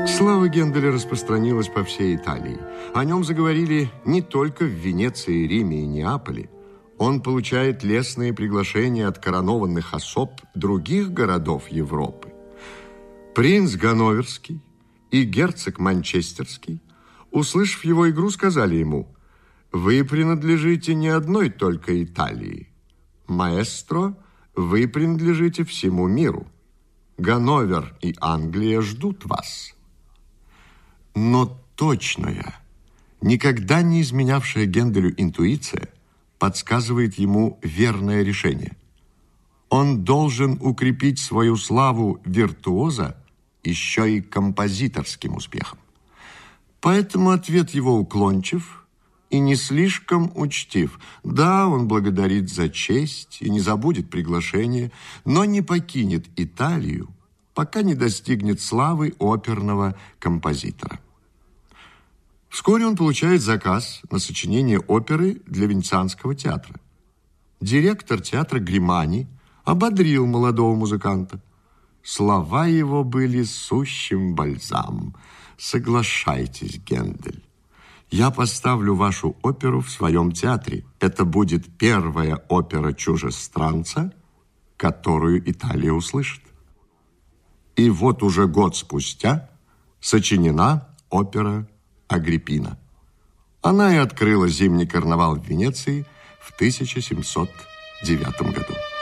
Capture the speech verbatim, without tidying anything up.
Слава Генделя распространилась по всей Италии. О нем заговорили не только в Венеции, Риме и Неаполе. Он получает лестные приглашения от коронованных особ других городов Европы. Принц Ганноверский и герцог Манчестерский, услышав его игру, сказали ему: «Вы принадлежите не одной только Италии. Маэстро, вы принадлежите всему миру. Ганновер и Англия ждут вас». Но точная, никогда не изменявшая Генделю интуиция подсказывает ему верное решение. Он должен укрепить свою славу виртуоза еще и композиторским успехом. Поэтому ответ его уклончив и не слишком учтив. Да, он благодарит за честь и не забудет приглашение, но не покинет Италию, пока не достигнет славы оперного композитора. Вскоре он получает заказ на сочинение оперы для Венецианского театра. Директор театра Гримани ободрил молодого музыканта. Слова его были сущим бальзамом. «Соглашайтесь, Гендель. Я поставлю вашу оперу в своем театре. Это будет первая опера чужестранца, которую Италия услышит». И вот уже год спустя сочинена опера «Агриппина». Она и открыла зимний карнавал в Венеции в тысяча семьсот девятом году.